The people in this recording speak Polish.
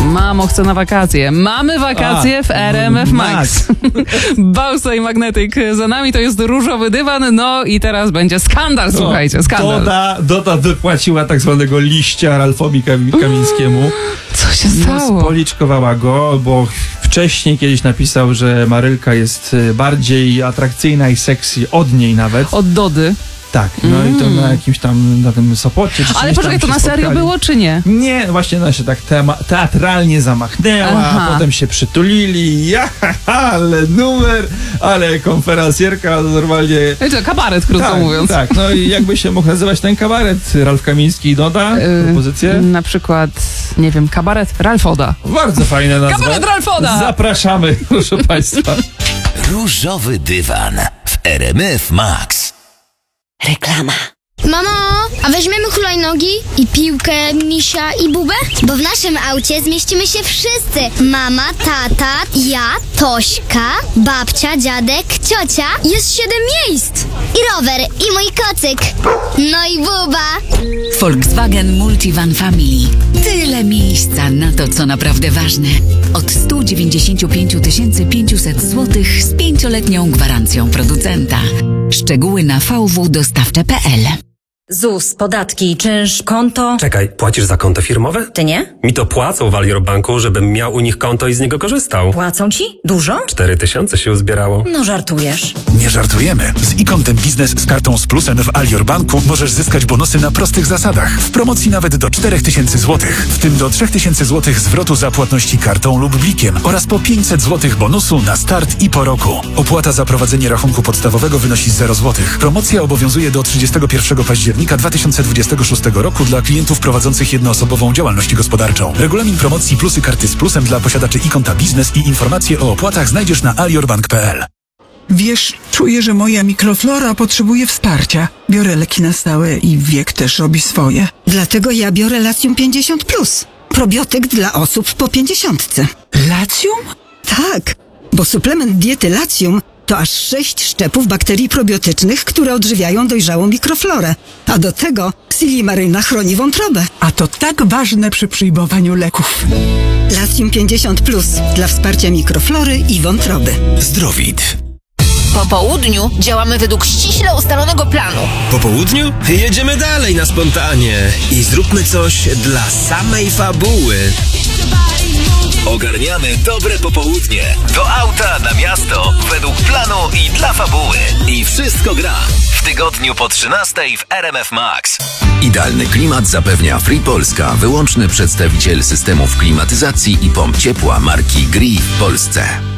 Mamo, chcę na wakacje. Mamy wakacje w RMF Max. Bausa i Magnetyk za nami, to jest różowy dywan, no i teraz będzie skandal, słuchajcie, skandal. Doda wypłaciła tak zwanego liścia Ralfowi Kamińskiemu. Co się stało? Spoliczkowała go, bo wcześniej kiedyś napisał, że Marylka jest bardziej atrakcyjna i sexy od niej nawet. Od Dody. Tak, no i to na jakimś tam, na tym Sopocie. Ale poczekaj, to na serio było, czy nie? Nie, właśnie ona się tak teatralnie zamachnęła, a potem się przytulili, ale numer, ale konferencjerka normalnie... Kabaret, krótko mówiąc. Tak, no i jakby się mógł nazywać ten kabaret? Ralf Kamiński i Doda? Propozycje? Na przykład, nie wiem, kabaret Ralfoda. Bardzo fajne nazwa. Kabaret Ralfoda! Zapraszamy, proszę państwa. Różowy dywan w RMF Max. Reklama. Mamo, a weźmiemy hulajnogi i piłkę, misia i bubę? Bo w naszym aucie zmieścimy się wszyscy. Mama, tata, ja, Tośka, babcia, dziadek, ciocia. Jest 7 miejsc. I rower, i mój kocyk. No i buba. Volkswagen Multivan Family. Tyle miejsca na to, co naprawdę ważne. Od 195 500 zł z 5-letnią gwarancją producenta. Szczegóły na vwdostawcze.pl. ZUS, podatki, czynsz, konto. Czekaj, płacisz za konto firmowe? Ty nie? Mi to płacą w Alior Banku, żebym miał u nich konto i z niego korzystał. Płacą ci? Dużo? 4000 się uzbierało. No żartujesz. Nie żartujemy. Z e-kontem biznes z kartą z plusem w Alior Banku możesz zyskać bonusy na prostych zasadach. W promocji nawet do 4000 zł. W tym do 3000 zł zwrotu za płatności kartą lub blikiem oraz po 500 zł bonusu na start i po roku. Opłata za prowadzenie rachunku podstawowego wynosi 0 zł. Promocja obowiązuje do 31 października 2026 roku dla klientów prowadzących jednoosobową działalność gospodarczą. Regulamin promocji plusy karty z plusem dla posiadaczy e-konta biznes i informacje o opłatach znajdziesz na aliorbank.pl. Wiesz, czuję, że moja mikroflora potrzebuje wsparcia. Biorę leki na stałe i wiek też robi swoje. Dlatego ja biorę Latium 50+. Probiotyk dla osób po 50. Latium? Tak, bo suplement diety Latium to aż 6 szczepów bakterii probiotycznych, które odżywiają dojrzałą mikroflorę. A do tego silimaryna chroni wątrobę. A to tak ważne przy przyjmowaniu leków. Latium 50+ dla wsparcia mikroflory i wątroby. Zdrowit. Po południu działamy według ściśle ustalonego planu. Po południu jedziemy dalej na spontanie i zróbmy coś dla samej fabuły. Ogarniamy dobre popołudnie. Do auta, na miasto, według planu i dla fabuły. I wszystko gra. W tygodniu po 13 w RMF Max. Idealny klimat zapewnia Free Polska, wyłączny przedstawiciel systemów klimatyzacji i pomp ciepła marki GREE w Polsce.